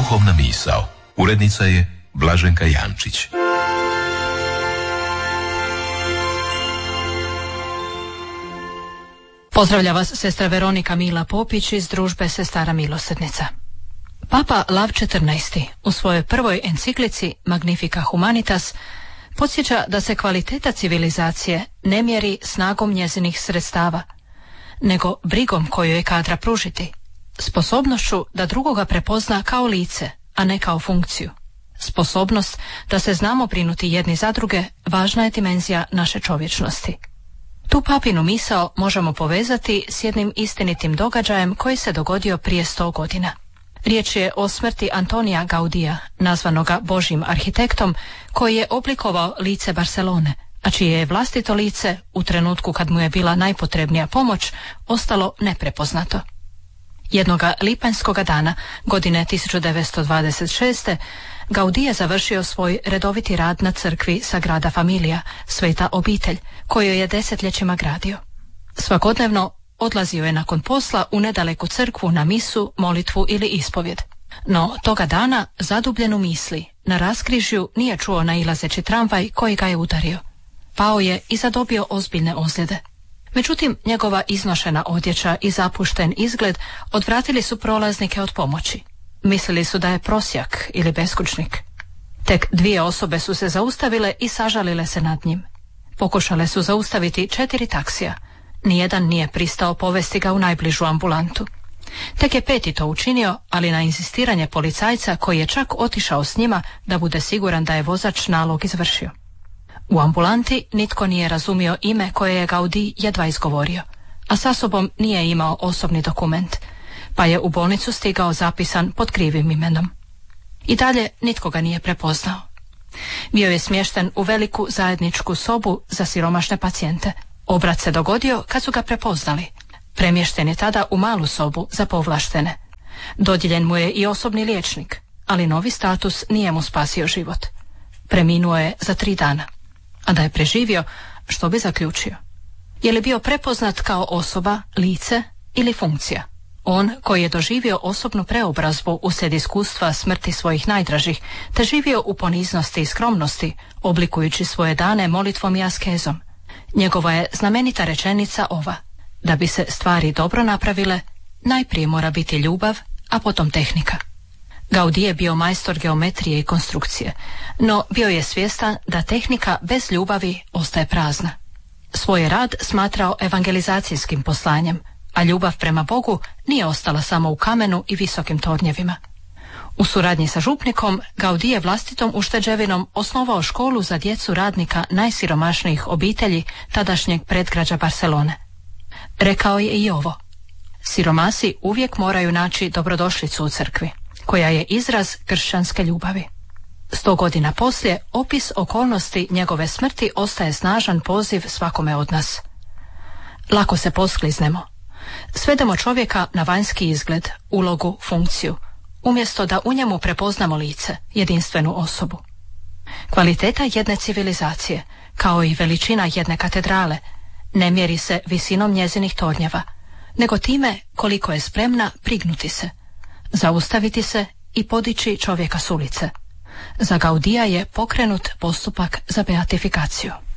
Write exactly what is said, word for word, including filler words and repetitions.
Duhovna misao. Urednica je Blaženka Jančić. Pozdravlja vas sestra Veronika Mila Popić iz družbe Sestara milosrdnica. Papa Lav četrnaesti u svojoj prvoj enciklici Magnifica Humanitas podsjeća da se kvaliteta civilizacije ne mjeri snagom njezinih sredstava, nego brigom koju je kadra pružiti, sposobnošću da drugoga prepozna kao lice, a ne kao funkciju. Sposobnost da se znamo brinuti jedni za druge važna je dimenzija naše čovječnosti. Tu papinu misao možemo povezati s jednim istinitim događajem koji se dogodio prije sto godina. Riječ je o smrti Antonija Gaudija, nazvanoga Božjim arhitektom, koji je oblikovao lice Barcelone, a čije je vlastito lice, u trenutku kad mu je bila najpotrebnija pomoć, ostalo neprepoznato. Jednoga lipanjskoga dana, godine tisuću devetsto dvadeset šeste. Gaudí je završio svoj redoviti rad na crkvi Sagrada Familia, Sveta obitelj, koju je desetljećima gradio. Svakodnevno odlazio je nakon posla u nedaleku crkvu na misu, molitvu ili ispovjed. No toga dana, zadubljen u misli, na raskrižju nije čuo nailazeći tramvaj koji ga je udario. Pao je i zadobio ozbiljne ozljede. Međutim, njegova iznošena odjeća i zapušten izgled odvratili su prolaznike od pomoći. Mislili su da je prosjak ili beskućnik. Tek dvije osobe su se zaustavile i sažalile se nad njim. Pokušale su zaustaviti četiri taksija. Nijedan nije pristao povesti ga u najbližu ambulantu. Tek je peti to učinio, ali na inzistiranje policajca koji je čak otišao s njima da bude siguran da je vozač nalog izvršio. U ambulanti nitko nije razumio ime koje je Gaudí jedva izgovorio, a sa sobom nije imao osobni dokument, pa je u bolnicu stigao zapisan pod krivim imenom. I dalje nitko ga nije prepoznao. Bio je smješten u veliku zajedničku sobu za siromašne pacijente. Obrat se dogodio kad su ga prepoznali. Premješten je tada u malu sobu za povlaštene. Dodijeljen mu je i osobni liječnik, ali novi status nije mu spasio život. Preminuo je za tri dana. A da je preživio, što bi zaključio? Je li bio prepoznat kao osoba, lice ili funkcija? On koji je doživio osobnu preobrazbu uslijed iskustva smrti svojih najdražih, te živio u poniznosti i skromnosti, oblikujući svoje dane molitvom i askezom. Njegova je znamenita rečenica ova: da bi se stvari dobro napravile, najprije mora biti ljubav, a potom tehnika. Gaudí je bio majstor geometrije i konstrukcije, no bio je svjestan da tehnika bez ljubavi ostaje prazna. Svoj rad smatrao evangelizacijskim poslanjem, a ljubav prema Bogu nije ostala samo u kamenu i visokim tornjevima. U suradnji sa župnikom, Gaudí je vlastitom ušteđevinom osnovao školu za djecu radnika najsiromašnijih obitelji tadašnjeg predgrađa Barcelone. Rekao je i ovo: siromasi uvijek moraju naći dobrodošlicu u crkvi, koja je izraz kršćanske ljubavi. Sto godina poslije, opis okolnosti njegove smrti ostaje snažan poziv svakome od nas. Lako se poskliznemo. Svedemo čovjeka na vanjski izgled, ulogu, funkciju, umjesto da u njemu prepoznamo lice, jedinstvenu osobu. Kvaliteta jedne civilizacije, kao i veličina jedne katedrale, ne mjeri se visinom njezinih tornjeva, nego time koliko je spremna prignuti se, zaustaviti se i podići čovjeka s ulice. Za Gaudija je pokrenut postupak za beatifikaciju.